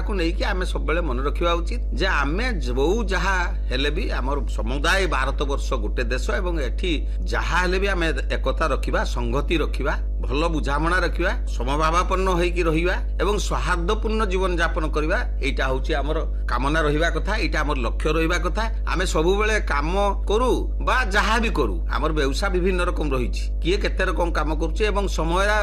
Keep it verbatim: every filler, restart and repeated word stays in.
ताकू नहीं कि आमे सब बेले मन रखिबा उचित जे आमे जो जहा हेले भी हमर समुदाय भारत वर्ष गोटे देश एवं एठी जहा हेले भी आमे एकता रखिबा संगति रखिबा भल बुझामणा रखिबा समभावापन्न होइकी रहिबा एवं सौहार्दपूर्ण जीवन यापन करिबा एटा होची हमर कामना रहिबा कथा एटा हमर लक्ष्य रहिबा कथा आमे सबु बेले काम करू बा जहा भी करू हमर व्यवसाय विभिन्न रकम रहिछि किए केते रकम काम करूछि एवं समय